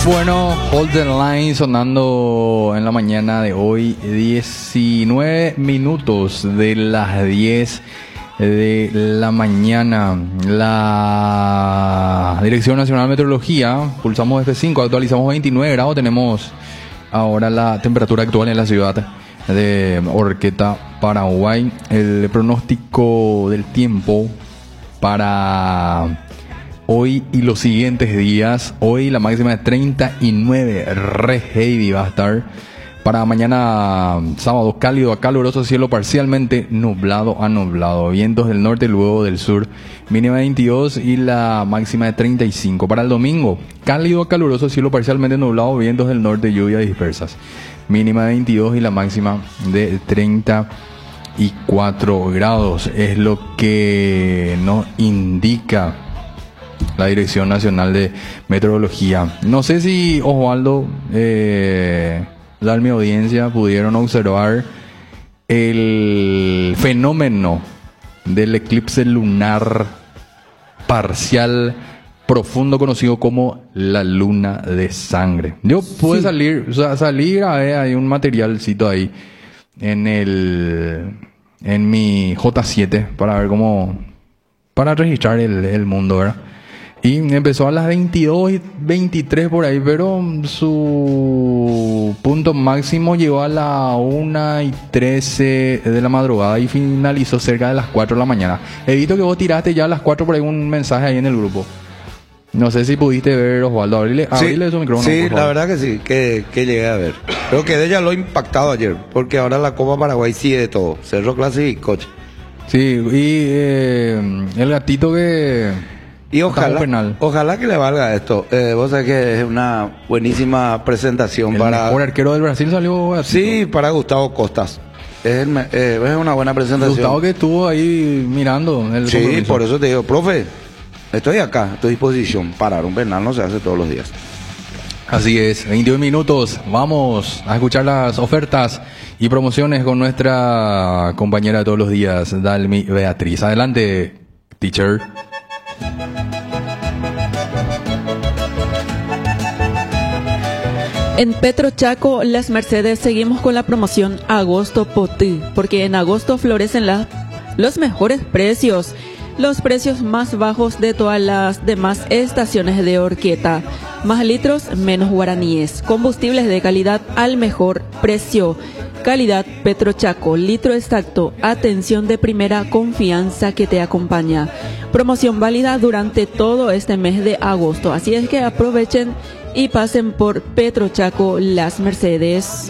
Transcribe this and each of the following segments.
Bueno, Hold the Line sonando en la mañana de hoy, 19 minutos de las 10 de la mañana. La Dirección Nacional de Meteorología, pulsamos F5, actualizamos 29 grados, tenemos ahora la temperatura actual en la ciudad de Horqueta, Paraguay. El pronóstico del tiempo para hoy y los siguientes días. Hoy la máxima de 39, re heavy va a estar. Para mañana sábado, cálido a caluroso, cielo parcialmente nublado a nublado. Vientos del norte y luego del sur, mínima de 22 y la máxima de 35. Para el domingo, cálido a caluroso, cielo parcialmente nublado, vientos del norte, lluvias dispersas. Mínima de 22 y la máxima de 34 grados. Es lo que nos indica la Dirección Nacional de Meteorología. No sé si Osvaldo, mi audiencia, pudieron observar el fenómeno del eclipse lunar parcial profundo conocido como la luna de sangre. Yo pude salir a ver, hay un materialcito ahí en mi J7 para ver para registrar el mundo, ¿verdad? Y empezó a las 22 y 23 por ahí, pero su punto máximo llegó a la 1 y 13 de la madrugada y finalizó cerca de las 4 de la mañana. He visto que vos tiraste ya a las 4 por ahí un mensaje ahí en el grupo. No sé si pudiste ver, Osvaldo, abrirle su micrófono. Sí, la verdad que sí, que llegué a ver. Creo que de ella lo he impactado ayer, porque ahora la Copa Paraguay sigue de todo. Cerro Classic. Sí, y el gatito que... Y ojalá que le valga esto. Vos sabés que es una buenísima presentación el mejor arquero del Brasil salió gatito. Sí, para Gustavo Costas. Es una buena presentación. Gustavo que estuvo ahí mirando el Sí, compromiso. Por eso te digo, profe, estoy acá, a tu disposición. Parar un penal no se hace todos los días. Así es, 21 minutos. Vamos a escuchar las ofertas y promociones con nuestra compañera de todos los días, Dalmi Beatriz. Adelante, teacher. En Petro Chaco, Las Mercedes, seguimos con la promoción Agosto Potí, porque en agosto florecen los mejores precios, los precios más bajos de todas las demás estaciones de Horqueta. Más litros, menos guaraníes. Combustibles de calidad al mejor precio. Calidad Petro Chaco, litro exacto, atención de primera, confianza que te acompaña. Promoción válida durante todo este mes de agosto, así es que aprovechen y pasen por Petro Chaco, Las Mercedes.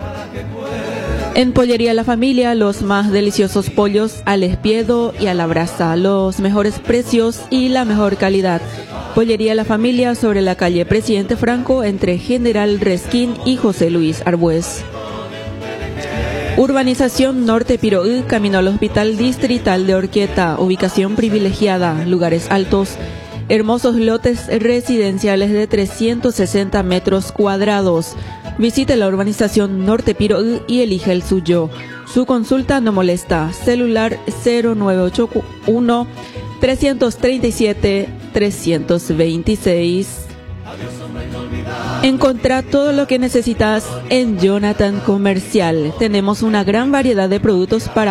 En Pollería La Familia, los más deliciosos pollos al espiedo y a la brasa, los mejores precios y la mejor calidad. Pollería La Familia sobre la calle Presidente Franco entre General Resquín y José Luis Arbués. Urbanización Norte Piroí, camino al Hospital Distrital de Horqueta, ubicación privilegiada, lugares altos, hermosos lotes residenciales de 360 metros cuadrados. Visite la urbanización Norte Piroí y elige el suyo. Su consulta no molesta. Celular 0981 337 326. Encontrá todo lo que necesitas en Jonathan Comercial. Tenemos una gran variedad de productos para